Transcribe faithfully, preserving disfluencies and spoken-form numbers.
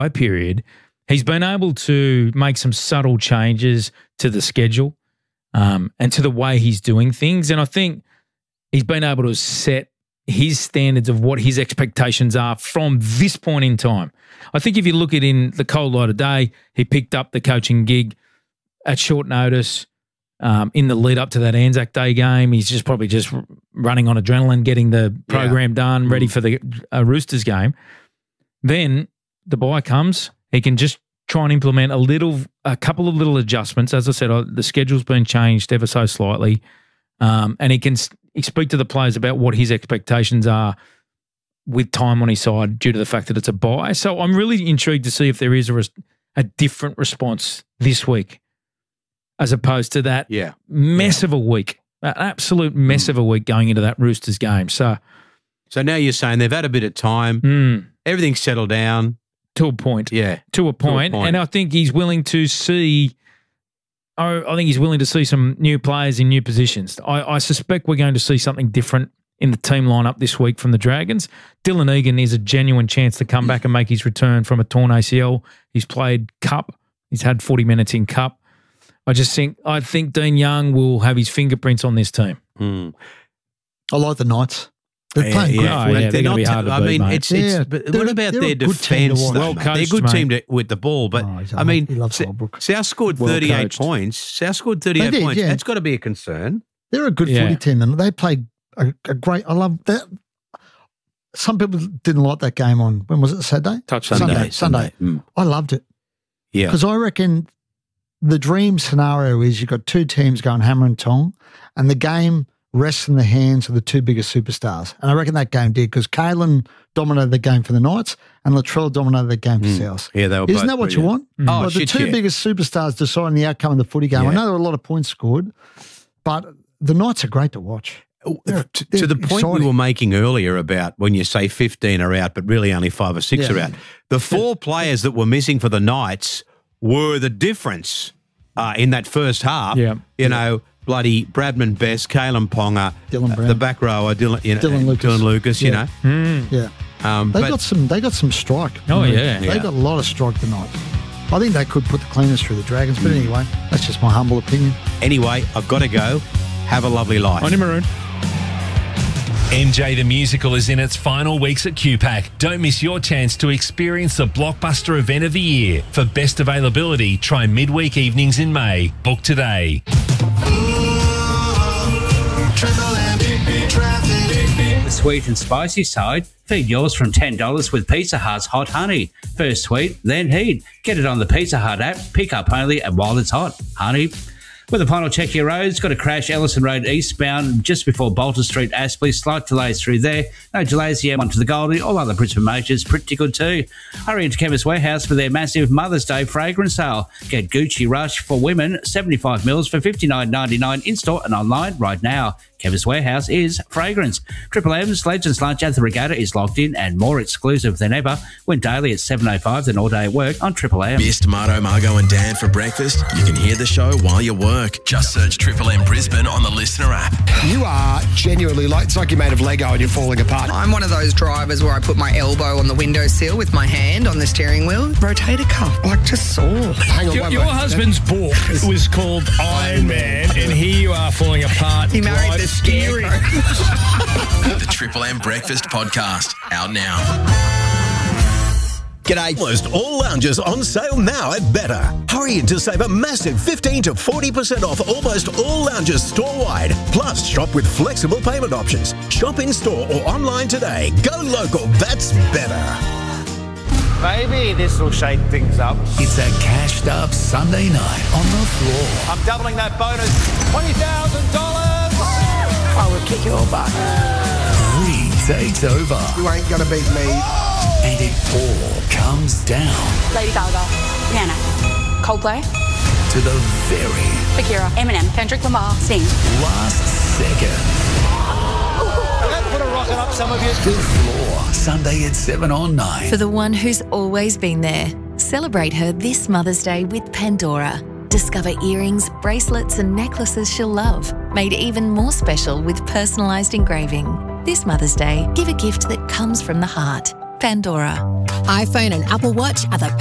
period, he's been able to make some subtle changes to the schedule um, and to the way he's doing things. And I think he's been able to set his standards of what his expectations are from this point in time. I think if you look at in the cold light of day, he picked up the coaching gig at short notice um, in the lead up to that Anzac Day game. He's just probably just running on adrenaline, getting the program yeah. done, ready for the uh, Roosters game. Then the bye comes. He can just try and implement a little, a couple of little adjustments. As I said, the schedule's been changed ever so slightly, um, and he can speak to the players about what his expectations are with time on his side due to the fact that it's a bye. So I'm really intrigued to see if there is a, res- a different response this week as opposed to that yeah. mess yeah. of a week, an absolute mess mm. of a week going into that Roosters game. So, so now you're saying they've had a bit of time, mm. everything's settled down. To a point. Yeah. To a point. To a point. And I think he's willing to see I think he's willing to see some new players in new positions. I, I suspect we're going to see something different in the team lineup this week from the Dragons. Dylan Egan is a genuine chance to come back and make his return from a torn A C L. He's played Cup. He's had forty minutes in Cup. I just think I think Dean Young will have his fingerprints on this team. Mm. I like the Knights. They're yeah, playing yeah. good. Oh, footy. yeah, they're, they're going to be hard to I beat, mean, mate. it's, it's Yeah, but they're- what about they're their a good team to defence? watch. though? Well They're a coached, good mate. team to, with the ball, but Oh, he's a I love- mean, he loves Sa- Holbrook. South scored Well thirty-eight coached. points. South scored thirty-eight They did, points. yeah. That's got to be a concern. They're a good Yeah. footy team, and they played a, a great. I love that. Some people didn't like that game on when was it Saturday? Touch Sunday. Sunday. Mm. I loved it Yeah. because I reckon the dream scenario is you've got two teams going hammer and tong, and the game rests in the hands of the two biggest superstars. And I reckon that game did because Kalen dominated the game for the Knights and Latrell dominated the game for Mm. South. Yeah, they were Isn't both that what pretty you good. want? Oh, Like the shit, two yeah. biggest superstars deciding the outcome of the footy game. Yeah. I know there were a lot of points scored, but the Knights are great to watch. They're- to, they're to the point exciting. we were making earlier about when you say fifteen are out, but really only five or six Yeah. are out. The four players that were missing for the Knights were the difference uh, in that first half. Yeah. You know, bloody Bradman Best, Kalen Ponga, Dylan uh, Brown. the back rower, Dylan, you know, Dylan Lucas. Dylan Lucas, you Yeah. know. Mm. Yeah. Um, They but got some. They got some strike. Oh, They- yeah. they Yeah. got a lot of strike tonight. I think they could put the cleaners through the Dragons. But anyway, that's just my humble opinion. anyway, I've got to go. Have a lovely life. On your maroon. M J the Musical is in its final weeks at Q PAC. Don't miss your chance to experience the blockbuster event of the year. For best availability, try midweek evenings in May. Book today. The sweet and spicy side, feed yours from ten dollars with Pizza Hut's Hot Honey. First sweet, then heat. Get it on the Pizza Hut app, pick up only, and while it's hot, honey. With the final check your roads, got a crash Ellison Road eastbound just before Bolton Street, Aspley. Slight delays through there. No delays here onto the Goldie. All other Brisbane majors pretty good too. Hurry into Chemist Warehouse for their massive Mother's Day fragrance sale. Get Gucci Rush for women, seventy-five mils for fifty-nine ninety-nine in store and online right now. Chemist Warehouse is fragrance. Triple M's Legends Lunch at the Regatta is locked in and more exclusive than ever. Went daily at seven oh five, then all day at work on Triple M. Missed Marto, Margo and Dan for breakfast? You can hear the show while you work. Just search Triple M Brisbane on the Listener app. You are genuinely like, it's like you're made of Lego and you're falling apart. I'm one of those drivers where I put my elbow on the windowsill with my hand on the steering wheel. Rotator cuff, like just sore. Hang on, Your, wait, your wait. husband's book was called Iron Man, and here you are falling apart. He married Right. the steering. The Triple M Breakfast Podcast, out now. G'day. Almost all lounges on sale now at Better. Hurry in to save a massive fifteen to forty percent off almost all lounges store-wide. Plus, shop with flexible payment options. Shop in-store or online today. Go local. That's Better. Maybe this will shake things up. It's a cashed up Sunday night on the floor. I'm doubling that bonus. twenty thousand dollars. I will kick your butt. Three takes over. You ain't going to beat me. And it all comes down Lady Gaga, Rihanna, Coldplay, to the very Shakira, Eminem, Kendrick Lamar, Sting. last second. That put a rocket up some of you. The floor, Sunday at seven on nine. For the one who's always been there, celebrate her this Mother's Day with Pandora. Discover earrings, bracelets and necklaces she'll love, made even more special with personalised engraving. This Mother's Day, give a gift that comes from the heart. Pandora. iPhone and Apple Watch are the